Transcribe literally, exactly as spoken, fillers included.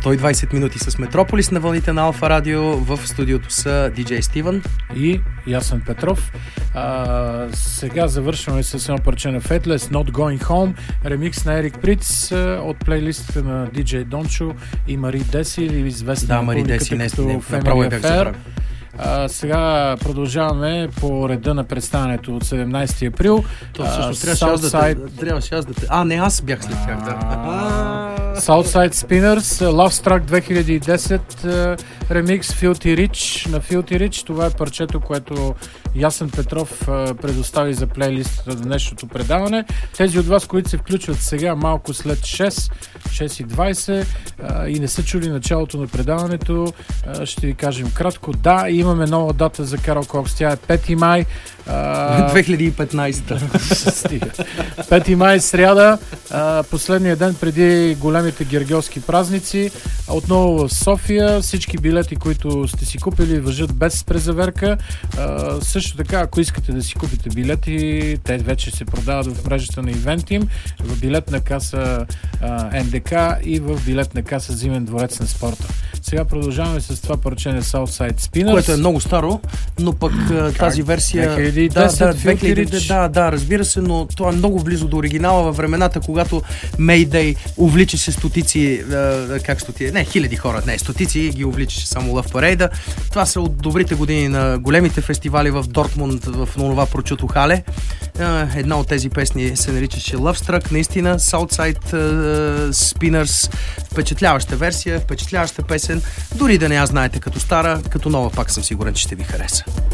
сто и двайсет минути с Метрополис на вълните на Алфа Радио. В студиото са диджей Стивън и Ясен Петров. А, сега завършваме с едно парче на Faithless, Not Going Home, ремикс на Ерик Приц от плейлистите на диджей Дончо и Мари Деси, известна да, на Мари публиката Деси, като не, Family Affair. А, сега продължаваме по реда на представянето от седемнайсети април. То всъщност трябваше аз да те... Трябваше аз да те... А, не, аз бях след тях, да. Southside Spinners, Love Struck две хиляди и десет, ремикс Filthy Rich на Filthy Rich. Това е парчето, което Ясен Петров предостави за плейлист на днешното предаване. Тези от вас, които се включват сега малко след шест, шест и двайсет и не са чули началото на предаването, ще ви кажем кратко. Да, имаме нова дата за Карл Кокс. Тя е пети май. две хиляди и петнайсета. пети май, сряда, последния ден преди големите гергьовски празници. Отново в София. Всички билети, които сте си купили, важат без презаверка. Също така, ако искате да си купите билети, те вече се продават в мрежата на Eventim, в билетна каса М Д К и в билетна каса Зимен дворец на спорта. Сега продължаваме с това парче на Southside Spinners, което е много старо, но пък как? Тази версия... две хиляди и десет, да, да, две хиляди и десет, да, да, разбира се, но това е много близо до оригинала във времената, когато Mayday увличаше стотици, е, как стотици, не, хиляди хора, не, стотици ги увличаше само Love Parade. Това са от добрите години на големите фестивали в Дортмунд, в онова прочуто хале. Е, една от тези песни се наричаше Love Struck, наистина, Southside uh, Spinners, впечатляваща версия, впечатляваща песен. Дори да не я знаете като стара, като нова, пак съм сигурен, че ще ви хареса.